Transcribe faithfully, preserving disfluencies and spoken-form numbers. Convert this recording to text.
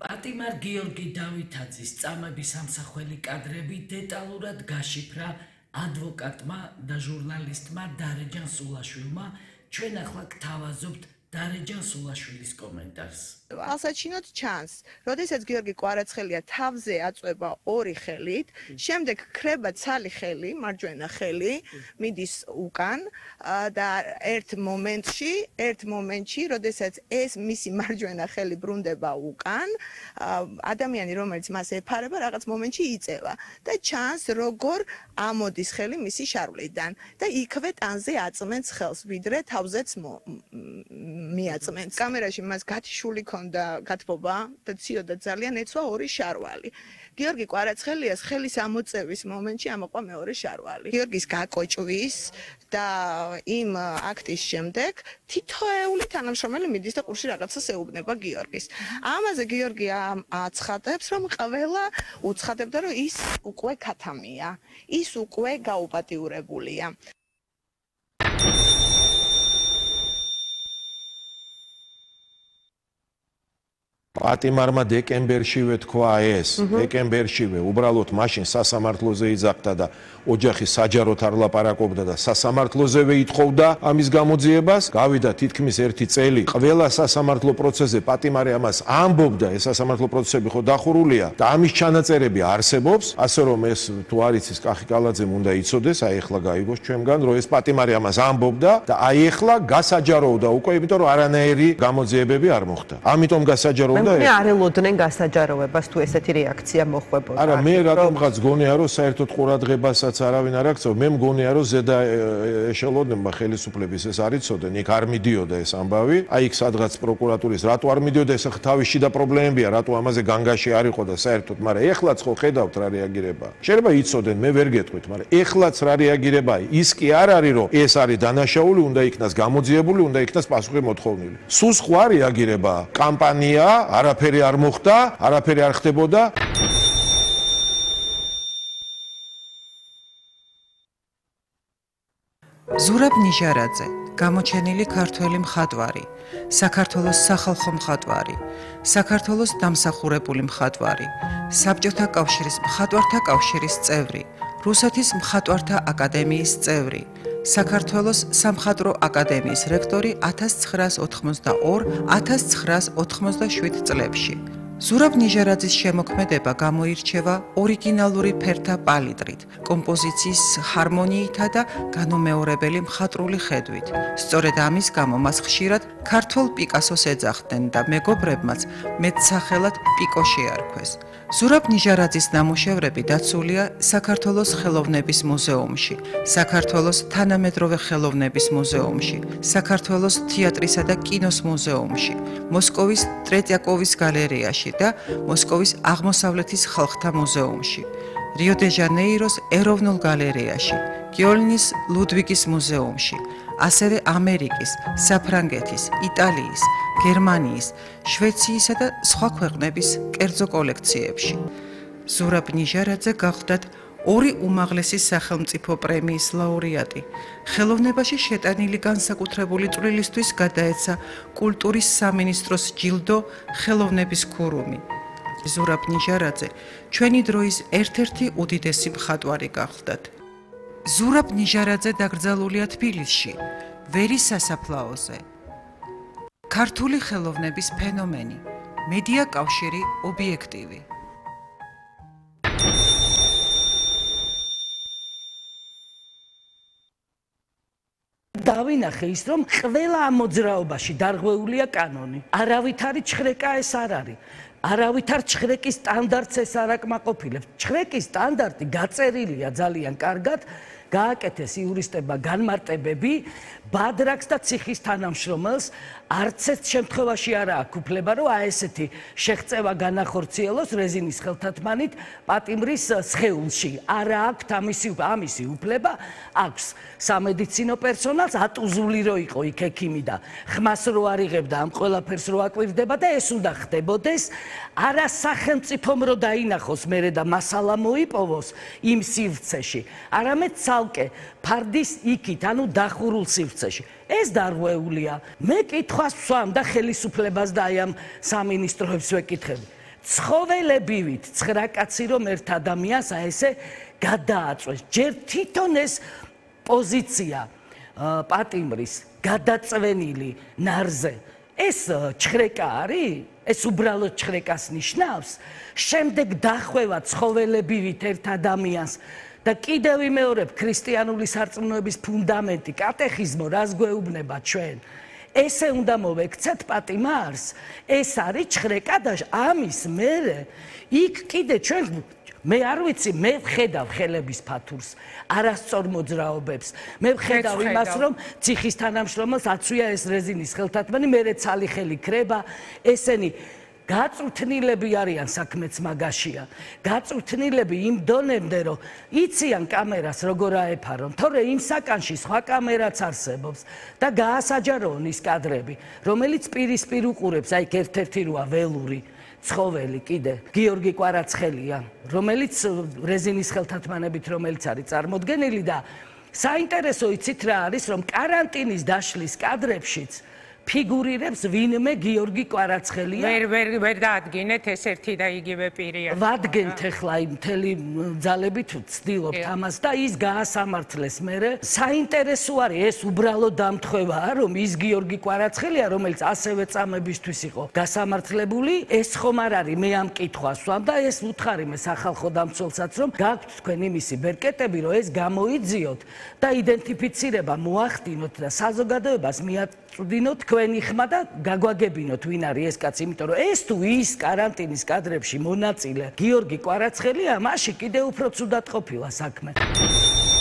პატიმარ გიორგი დავითაძის წამების ამსახველი კადრები დეტალურად გაშიფრა ადვოკატმა და ჟურნალისტმა დარეჯან სულაშვილმა. ჩვენ ახლა გთავაზობთ დარეჯან სულაშვილის კომენტარს. ალსაჩინოთ ჩანს, როდესაც გიორგი კვარაცხელია თავზე აწვება ორი ხელით, შემდეგ ქრება ცალი ხელი, მარჯვენა ხელი, მიდის უკან და ერთ მომენტში, ერთ მომენტში, როდესაც ეს მისი მარჯვენა ხელი ბრუნდება უკან, ადამიანი, რომელიც მას ეფარება, რაღაც მომენტში იწევა და ჩანს, როგორ ამოდის ხელი მისი შარვლიდან და იქვე ტანზე აწმენს ხელს, ვიდრე თავზეც მიაწმენს. კამერაში მას გათიშული და გათბობა და ციოდა ძალიან ეცვა ორი შარვალი. გიორგი კვარაცხელიას ხელის ამოწევის მომენტში ამოყვა მეორე შარვალი. გიორგის გაკოჭვის და იმ აქტის შემდეგ თითოეული თანამშრომელი მიდის და ყურში რაღაცას ეუბნება გიორგის. ამაზე გიორგი აცხადებს, რომ ყველა უცხადებდა, რომ ის უკვე ქათამია, ის უკვე გაუპატიურებულია. პატიმარმა დეკემბერშივე თქვა ეს, დეკემბერშივე უბრალოდ მაშინ სასამართლოზე იძახდა და ოჯახი საჯაროდ არ ლაპარაკობდა და სასამართლოზევე ითხოვდა ამის გამოძიებას. გავიდა თითქმის ერთი წელი. ყველა სასამართლო პროცესზე პატიმარი ამას ამბობდა, ეს სასამართლო პროცესები ხო დახურულია და ამის ჩანაწერები არსებობს, ასე რომ ეს თუ არ იცის კახი კალაძემ უნდა იცოდეს, აი ახლა გაიგოს ჩვენგან, რომ ეს პატიმარი ამას ამბობდა და აი ახლა გასაჯაროვდა უკვე, იმიტომ რომ არანაირი გამოძიებები არ მოხდა. ამიტომ გასაჯაროვდა მე არ ელოდნენ გასაჯაროვებას თუ ესეთი რეაქცია მოხდებოდა. არა, მე რატომღაც გონია, რომ საერთოდ ყურადღებასაც არავინ არ აქცევ, მე მგონია, რომ ზედა ეშელონებმა ხელისუფლების ეს არ იცოდნენ, იქ არ მიდიოდა ეს ამბავი. აი იქ სადღაც პროკურატურის რატო არ მიდიოდა, ეს თავის შიდა პრობლემებია, რატო ამაზე განგაში არ იყო და საერთოდ, მაგრამ ეხლაც ხო ხედავთ რა რეაგირება. შეიძლება იცოდნენ, მე ვერ გეტყვით, მაგრამ ეხლაც რა რეაგირებაა. ის კი არ არის, რომ ეს არის დანაშაული, უნდა იქნას გამოძიებული, უნდა იქნას პასუხი მოთხოვნილი. სულ სხვა რეაგირებაა. კამპანია არაფერი არ მოხდა, არაფერი არ ხდებოდა. ზურაბ ნიჟარაძე, გამოჩენილი ქართველი მხატვარი, საქართველოს სახალხო მხატვარი, საქართველოს დამსახურებული მხატვარი, საბჭოთა კავშირის მხატვართა კავშირის წევრი, რუსეთის მხატვართა აკადემიის წევრი, საქართველოს სამხატვრო აკადემიის რექტორი ათას ცხრაას ოთხმოცდაორ ათას ცხრაას ოთხმოცდაშვიდ წლებში. ზურაბ ნიჟარაძის შემოქმედება გამოირჩევა ორიგინალური ფერთა პალიტრით, კომპოზიციის ჰარმონიითა და განუმეორებელი მხატვრული ხედვით. სწორედ ამის გამო მას ხშირად ქართველ პიკასოს ეძახდნენ და მეგობრებმაც მეტსახელად პიკო შეარქვეს. ზურაბ ნიჟარაძის ნამუშევრები დაცულია საქართველოს ხელოვნების მუზეუმში, საქართველოს თანამედროვე ხელოვნების მუზეუმში, საქართველოს თეატრისა და კინოს მუზეუმში, მოსკოვის ტრეტიაკოვის გალერეაში და მოსკოვის აღმოსავლეთის ხალხთა მუზეუმში, რიო-დე-ჟანეიროს ეროვნულ გალერეაში, კიოლნის ლუდვიგის მუზეუმში, ასევე ამერიკის, საფრანგეთის, იტალიის, გერმანიის, შვეციისა და სხვა ქვეყნების კერძო კოლექციებში. ზურაბ ნიჟარაძე გახლდათ ორი უმაღლესი სახელმწიფო პრემიის ლაურეატი. ხელოვნებაში შეტანილი განსაკუთრებული წვლილისთვის გადაეცა კულტურის სამინისტროს ჯილდო ხელოვნების ქურუმი. ზურაბ ნიჟარაძე ჩვენი დროის ერთ-ერთი უდიდესი მხატვარი გახლდათ. ზურაბ ნიჟარაძე დაკრძალულია თბილისში, ვერის სასაფლაოზე. ქართული ხელოვნების ფენომენი, მედია კავშირი ობიექტივი. დავინახე ის, რომ ყველა ამ მოძრაობაში დარღვეულია კანონი. არავითარი ჩხრეკა ეს არ არის. არავითარ ჩხრეკის სტანდარტს ეს არ აკმაყოფილებს. ჩხრეკის სტანდარტი გაწერილია ძალიან კარგად, გააკეთეს იურისტებმა განმარტებები, ბადრაკს და ციხის თანამშრომელს არც ერთ შემთხვევაში არა აქვს უფლება, რომ აი ესეთი შეღწევა განახორციელოს რეზინის ხელთათმანით პატიმრის სხეულში. არა აქვთ ამისი ამისი უფლება, აქვს სამედიცინო პერსონალს, ატუზული რო იყო იქ ექიმი და ხმას რო არიღებდა ამ ყველაფერს რო აკვირდება და ეს უნდა ხდებოდეს, არა სახელმწიფომ რო დაინახოს მერე და მასალა მოიპოვოს იმ სივრცეში, არამედ ცალკე ფარდის იქით, ანუ დახურულ სივრცეში. ეს დარღვეულია. მე კითხვას ვსვამ და ხელისუფლებას და აი ამ სამინისტროებს ვეკითხები. ცხოველებივით ცხრა კაცი რომ ერთ ადამიანს აი ესე გადააწვეს. ჯერ თვითონ ეს პოზიცია პატიმრის გადაწვენილი ნარზე ეს ჩხრეკა არის? ეს უბრალოდ ჩხრეკას ნიშნავს? შემდეგ დახვევა ცხოველებივით ერთ ადამიანს და კიდევ ვიმეორებ ქრისტიანული სარწმუნოების ფუნდამენტი, კატეხიზმო, რას გვეუბნება ჩვენ? ესე უნდა მოვექცეთ პატიმარს, ეს არის ჩხრეკა და ამის მერე იქ კიდე ჩვენ მე არ ვიცი, მე ვხედავ ხელების ფათურს, არასწორ მოძრაობებს. მე ვხედავ იმას, რომ ციხის თანამშრომელს აცვია ეს რეზინის ხელთათმანი, მერე ცალი ხელი ქრება, ესენი გაწვრთნილები არიან, საქმეც მაგაშია. გაწვრთნილები იმ დონემდე, რომ იციან კამერას როგორ აეფარონ, თორე იმ საკანში სხვა კამერაც არსებობს და გაასაჯაროონ ის კადრები, რომელიც პირისპირ უყურებს, აი ერთ-ერთი როა ველური ცხოველი კიდე გიორგი კვარაცხელია, რომელიც რეზინის ხელთათმანებით რომელიც არის წარმოდგენილი და საინტერესო იცით რა არის, რომ კარანტინის დაშლის კადრებშიც ფიგურირებს ვინმე გიორგი კვარაცხელია. ვერ ვერ ვერ დაადგინეთ ეს ერთი და იგივე პირია. ვადგენთ ახლა იმ მთელი ძალებით ვცდილობთ ამას და ის გაასამართლეს მერე. საინტერესო არის ეს უბრალოდ დამთხევაა, რომ ის გიორგი კვარაცხელია, რომელიც ასევე წამებისთვის იყო გასამართლებული, ეს ხომ არ არის, მე ამ კითხვას ვამ და ეს ვუთხარი მე სახალხო დამცველსაც, რომ გაქვთ თქვენ იმისი ბერკეტები, რომ ეს გამოიძიოთ და იდენტიფიცირება მოახდინოთ და საზოგადოებას მიაწვდინოთ თქვენი ხმა და გაგვაგებინოთ ვინ არის ეს კაცი, იმიტომ რომ ეს თუ ის კარანტინის კადრებში მონაწილე გიორგი კვარაცხელია, მაშინ კიდევ უფრო ცუდად ყოფილა საქმე.